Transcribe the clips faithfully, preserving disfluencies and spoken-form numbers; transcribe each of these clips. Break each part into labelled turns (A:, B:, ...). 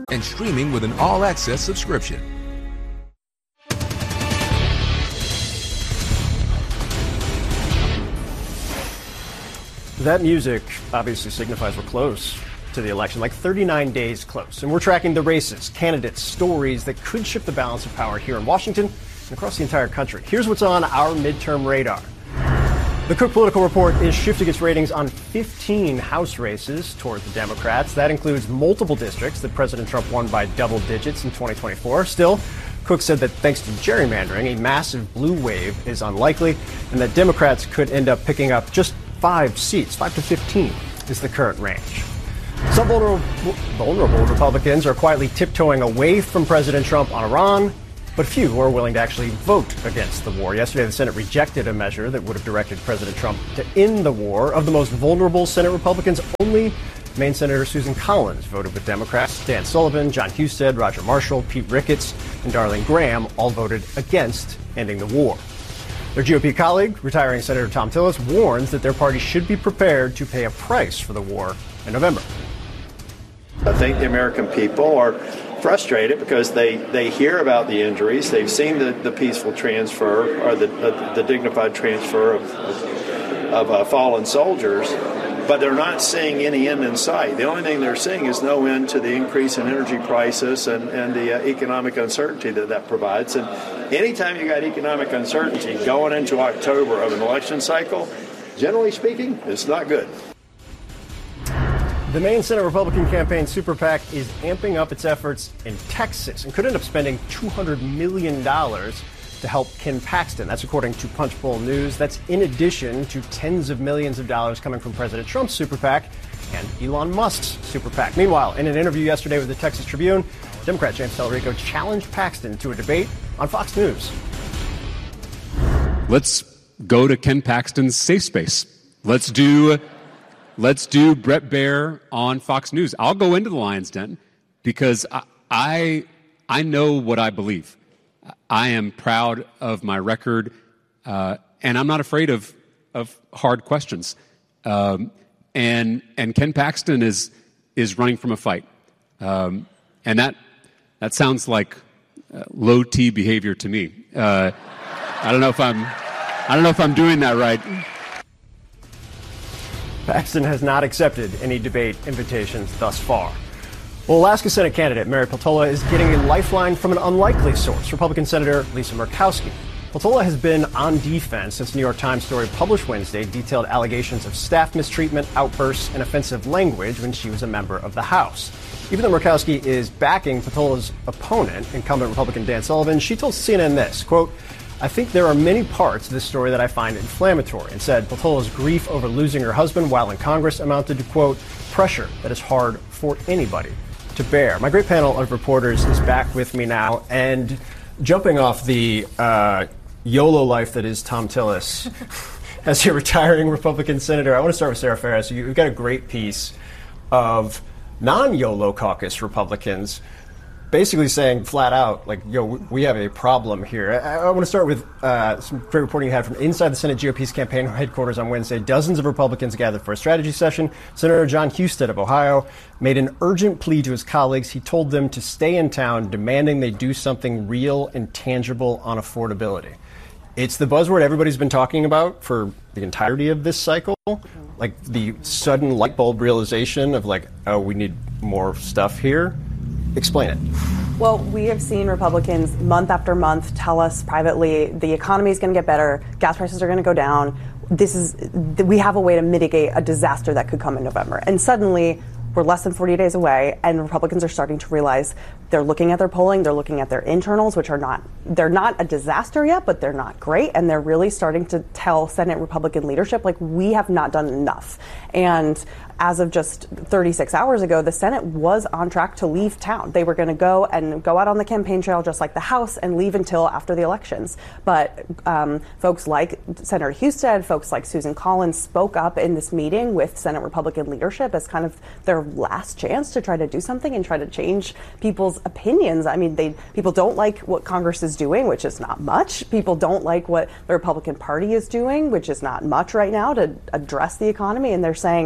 A: and streaming with an all-access subscription.
B: That music obviously signifies we're close to the election, like thirty-nine days close. And we're tracking the races, candidates, stories that could shift the balance of power here in Washington and across the entire country. Here's what's on our midterm radar. The Cook Political Report is shifting its ratings on fifteen House races toward the Democrats. That includes multiple districts that President Trump won by double digits in twenty twenty-four. Still, Cook said that thanks to gerrymandering, a massive blue wave is unlikely, and that Democrats could end up picking up just five seats. Five to fifteen is the current range. Some vulnerable, vulnerable Republicans are quietly tiptoeing away from President Trump on Iran, but few are willing to actually vote against the war. Yesterday, the Senate rejected a measure that would have directed President Trump to end the war. Of the most vulnerable Senate Republicans, only Maine Senator Susan Collins voted with Democrats. Dan Sullivan, John Husted, Roger Marshall, Pete Ricketts, and Darlene Graham all voted against ending the war. Their G O P colleague, retiring Senator Thom Tillis, warns that their party should be prepared to pay a price for the war in November.
C: I think the American people are frustrated because they, they hear about the injuries. They've seen the, the peaceful transfer or the, the, the dignified transfer of, of, of uh, fallen soldiers, but they're not seeing any end in sight. The only thing they're seeing is no end to the increase in energy prices and, and the uh, economic uncertainty that that provides. And anytime you got economic uncertainty going into October of an election cycle, generally speaking, it's not good.
B: The Maine Senate Republican campaign Super PAC is amping up its efforts in Texas and could end up spending two hundred million dollars to help Ken Paxton. That's according to Punchbowl News. That's in addition to tens of millions of dollars coming from President Trump's Super PAC and Elon Musk's Super PAC. Meanwhile, in an interview yesterday with the Texas Tribune, Democrat James Talarico challenged Paxton to a debate on Fox News.
D: Let's go to Ken Paxton's safe space. Let's do... Let's do Bret Baier on Fox News. I'll go into the Lion's Den because I, I I know what I believe. I am proud of my record, uh, and I'm not afraid of of hard questions. Um, and and Ken Paxton is is running from a fight, um, and that that sounds like uh, low T behavior to me. Uh, I don't know if I'm I don't know if I'm doing that right.
B: Paxton has not accepted any debate invitations thus far. Well, Alaska Senate candidate Mary Peltola is getting a lifeline from an unlikely source, Republican Senator Lisa Murkowski. Peltola has been on defense since a New York Times story published Wednesday detailed allegations of staff mistreatment, outbursts, and offensive language when she was a member of the House. Even though Murkowski is backing Peltola's opponent, incumbent Republican Dan Sullivan, she told C N N this, quote, "I think there are many parts of this story that I find inflammatory," and said Peltola's grief over losing her husband while in Congress amounted to, quote, "pressure that is hard for anybody to bear." My great panel of reporters is back with me now, and jumping off the uh, YOLO life that is Thom Tillis as your retiring Republican senator, I want to start with Sarah Ferris. You've got a great piece of non-YOLO caucus Republicans basically saying flat out, like, yo, we have a problem here. I, I want to start with uh, some great reporting you had from inside the Senate G O P's campaign headquarters on Wednesday. Dozens of Republicans gathered for a strategy session. Senator John Husted of Ohio made an urgent plea to his colleagues. He told them to stay in town, demanding they do something real and tangible on affordability. It's the buzzword everybody's been talking about for the entirety of this cycle, like the sudden light bulb realization of, like, oh, we need more stuff here. Explain it.
E: Well, we have seen Republicans month after month tell us privately the economy is going to get better, gas prices are going to go down. This is we have a way to mitigate a disaster that could come in November. And suddenly, we're less than forty days away, and Republicans are starting to realize they're looking at their polling, they're looking at their internals, which are not, they're not a disaster yet, but they're not great, and they're really starting to tell Senate Republican leadership, like, we have not done enough. And as of just thirty-six hours ago, the Senate was on track to leave town. They were going to go and go out on the campaign trail just like the House and leave until after the elections. But um, folks like Senator Husted, folks like Susan Collins spoke up in this meeting with Senate Republican leadership as kind of their last chance to try to do something and try to change people's opinions. I mean, they people don't like what Congress is doing, which is not much. People don't like what the Republican Party is doing, which is not much right now to address the economy. And they're saying,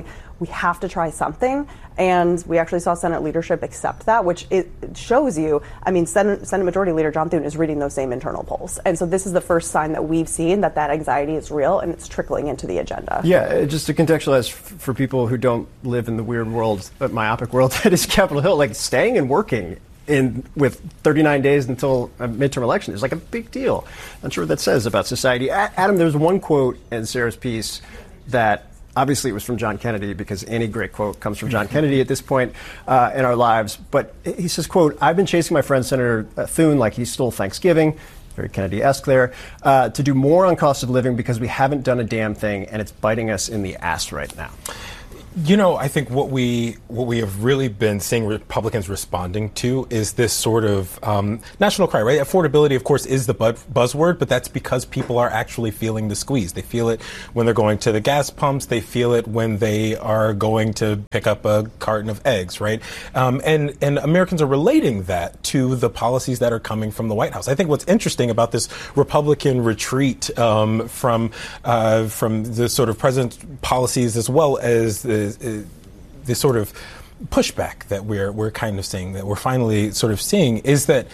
E: we have to try something. And we actually saw Senate leadership accept that, which it shows you, I mean, Senate, Senate Majority Leader John Thune is reading those same internal polls. And so this is the first sign that we've seen that that anxiety is real and it's trickling into the agenda.
B: Yeah, just to contextualize for people who don't live in the weird world, uh, myopic world that is Capitol Hill, like staying and working in with thirty-nine days until a midterm election is like a big deal. I'm sure what that says about society. A- Adam, there's one quote in Sarah's piece that obviously it was from John Kennedy, because any great quote comes from John Kennedy at this point uh, in our lives. But he says, quote, "I've been chasing my friend Senator Thune like he stole Thanksgiving," very Kennedy-esque there, uh, "to do more on cost of living because we haven't done a damn thing, and it's biting us in the ass right now."
F: You know, I think what we what we have really been seeing Republicans responding to is this sort of um, national cry, right? Affordability, of course, is the buzzword, but that's because people are actually feeling the squeeze. They feel it when they're going to the gas pumps. They feel it when they are going to pick up a carton of eggs, right? Um, and, and Americans are relating that to the policies that are coming from the White House. I think what's interesting about this Republican retreat um, from uh, from the sort of president's policies as well as the the, the sort of pushback that we're we're kind of seeing, that we're finally sort of seeing, is that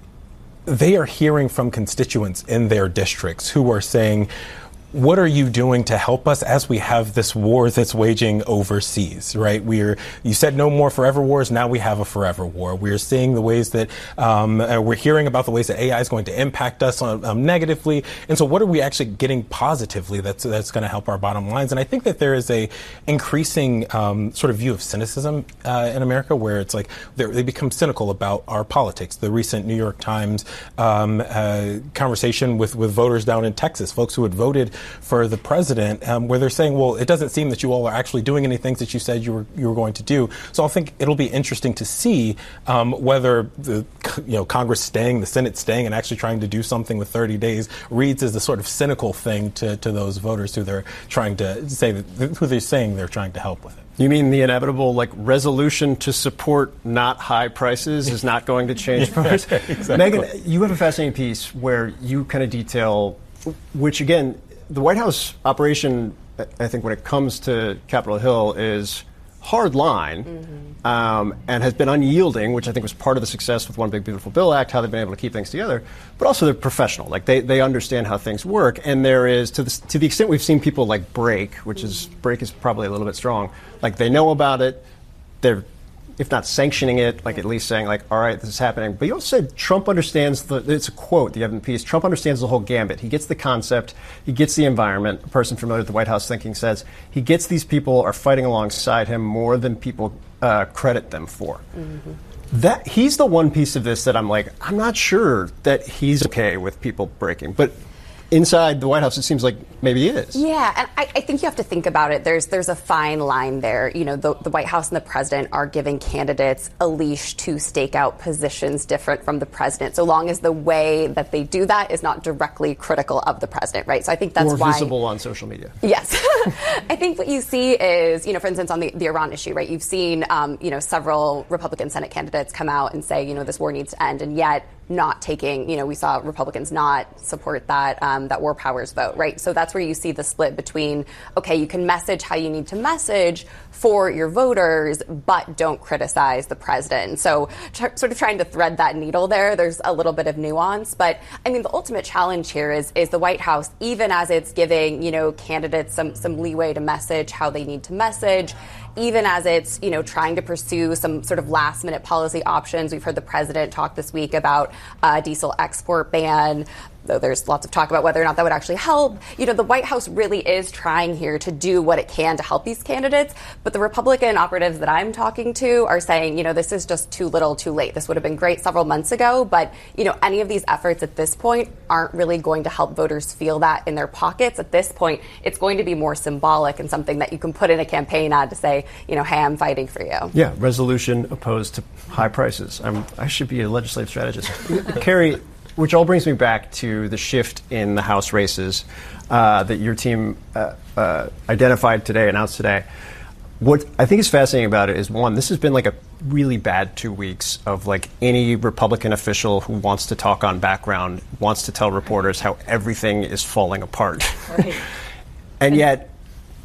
F: they are hearing from constituents in their districts who are saying, what are you doing to help us as we have this war that's waging overseas, right? We're, you said no more forever wars. Now we have a forever war. We're seeing the ways that, um, uh, we're hearing about the ways that A I is going to impact us on, um, negatively. And so what are we actually getting positively that's, that's going to help our bottom lines? And I think that there is a increasing, um, sort of view of cynicism, uh, in America, where it's like they become cynical about our politics. The recent New York Times, um, uh, conversation with, with voters down in Texas, folks who had voted for the president, um, where they're saying, well, it doesn't seem that you all are actually doing any things that you said you were you were going to do. So I think it'll be interesting to see um, whether the you know Congress staying, the Senate staying, and actually trying to do something with thirty days reads as a sort of cynical thing to, to those voters who they're trying to say that, who they're saying they're trying to help with it.
B: You mean the inevitable, like, resolution to support not high prices is not going to change voters? Exactly. Megan, you have a fascinating piece where you kind of detail, which again, the White House operation, I think, when it comes to Capitol Hill, is hard line, mm-hmm. um, and has been unyielding, which I think was part of the success with One Big Beautiful Bill Act, how they've been able to keep things together. But also they're professional. Like, they, they understand how things work. And there is, to the, to the extent we've seen people like break, which mm-hmm. is, break is probably a little bit strong, like, they know about it, they're, if not sanctioning it, like at least saying, like, all right, this is happening. But you also said Trump understands the, it's a quote that you have in the piece, Trump understands the whole gambit. He gets the concept, he gets the environment. A person familiar with the White House thinking says he gets these people are fighting alongside him more than people uh, credit them for. Mm-hmm. That he's the one piece of this that I'm like, I'm not sure that he's okay with people breaking. But inside the White House, it seems like maybe he is.
G: Yeah, and I, I think you have to think about it. There's there's a fine line there. You know, the, the White House and the president are giving candidates a leash to stake out positions different from the president, so long as the way that they do that is not directly critical of the president, right? So I think that's
B: or
G: why...
B: Or visible on social media.
G: Yes. I think what you see is, you know, for instance, on the, the Iran issue, right, you've seen, um, you know, several Republican Senate candidates come out and say, you know, this war needs to end, and yet not taking, you know, we saw Republicans not support that um, that war powers vote, right? So that's where you see the split between, okay, you can message how you need to message for your voters, but don't criticize the president. So tr- sort of trying to thread that needle there, there's a little bit of nuance. But I mean, the ultimate challenge here is is the White House, even as it's giving, you know, candidates some some leeway to message how they need to message, even as it's, you know, trying to pursue some sort of last minute policy options. We've heard the president talk this week about a diesel export ban, though there's lots of talk about whether or not that would actually help. You know, the White House really is trying here to do what it can to help these candidates. But the Republican operatives that I'm talking to are saying, you know, this is just too little too late. This would have been great several months ago. But, you know, any of these efforts at this point aren't really going to help voters feel that in their pockets. At this point, it's going to be more symbolic and something that you can put in a campaign ad to say, you know, hey, I'm fighting for you.
B: Yeah, resolution opposed to high prices. I'm, I should be a legislative strategist. Carrie, which all brings me back to the shift in the House races uh, that your team uh, uh, identified today, announced today. What I think is fascinating about it is, one, this has been like a really bad two weeks of like any Republican official who wants to talk on background, wants to tell reporters how everything is falling apart. Right. And yet,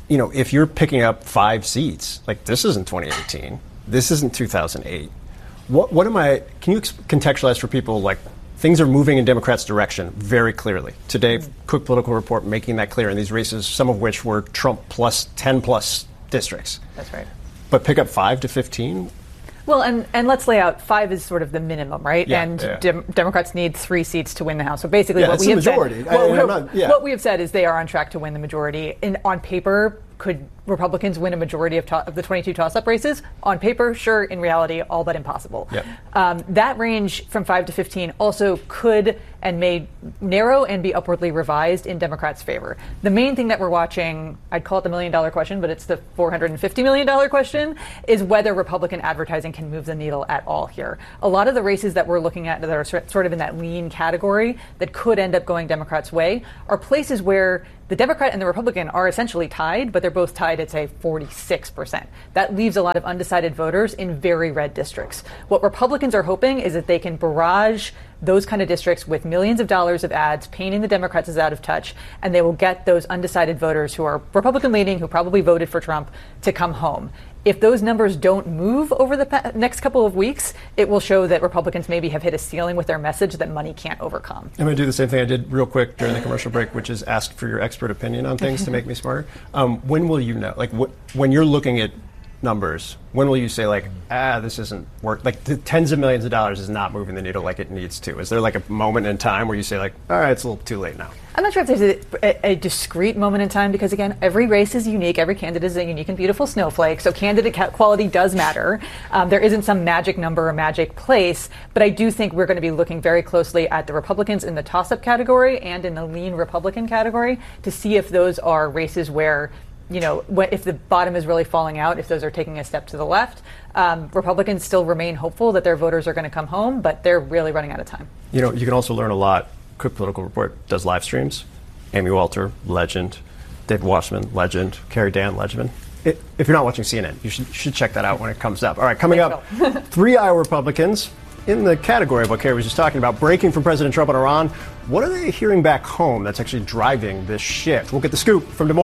B: you know, if you're picking up five seats, like this isn't twenty eighteen, this isn't two thousand eight. What, what am I, can you contextualize for people, like, things are moving in Democrats' direction very clearly. Today, Cook Political Report making that clear in these races, some of which were Trump plus ten plus districts.
H: That's right.
B: But pick up five to fifteen?
H: Well, and, and let's lay out five is sort of the minimum, right?
B: Yeah,
H: and
B: yeah.
H: Dem- Democrats need three seats to win the House. So basically,
B: Yeah,
H: what
B: it's
H: we
B: the
H: have
B: majority.
H: said,
B: I-
H: what,
B: I'm not- yeah.
H: what we have said is they are on track to win the majority. And on paper, could Republicans win a majority of, to- of the twenty-two toss-up races? On paper, sure. In reality, all but impossible.
B: Yep.
H: Um, that range from five to fifteen also could and may narrow and be upwardly revised in Democrats' favor. The main thing that we're watching, I'd call it the million-dollar question, but it's the four hundred fifty million dollars question, is whether Republican advertising can move the needle at all here. A lot of the races that we're looking at that are sort of in that lean category that could end up going Democrats' way are places where the Democrat and the Republican are essentially tied, but they're both tied at, say, forty-six percent. That leaves a lot of undecided voters in very red districts. What Republicans are hoping is that they can barrage those kind of districts with millions of dollars of ads, painting the Democrats as out of touch, and they will get those undecided voters who are Republican-leaning, who probably voted for Trump, to come home. If those numbers don't move over the pa- next couple of weeks, it will show that Republicans maybe have hit a ceiling with their message that money can't overcome.
B: I'm going to do the same thing I did real quick during the commercial break, which is ask for your expert opinion on things to make me smarter. Um, when will you know? Like, wh- when you're looking at numbers, when will you say, like, ah, this isn't work? Like, the tens of millions of dollars is not moving the needle like it needs to. Is there, like, a moment in time where you say, like, all right, it's a little too late now?
H: I'm not sure if there's a, a, a discrete moment in time because, again, every race is unique. Every candidate is a unique and beautiful snowflake. So candidate ca- quality does matter. Um, there isn't some magic number or magic place. But I do think we're going to be looking very closely at the Republicans in the toss-up category and in the lean Republican category to see if those are races where, you know, if the bottom is really falling out, if those are taking a step to the left. Um, Republicans still remain hopeful that their voters are going to come home, but they're really running out of time.
B: You know, you can also learn a lot. Cook Political Report does live streams. Amy Walter, legend. Dave Washman, legend. Carrie Dan, legend. It, if you're not watching C N N, you should, should check that out when it comes up. All right, coming up, three Iowa Republicans in the category of what Carrie was just talking about, breaking from President Trump on Iran. What are they hearing back home that's actually driving this shift? We'll get the scoop from Des Moines.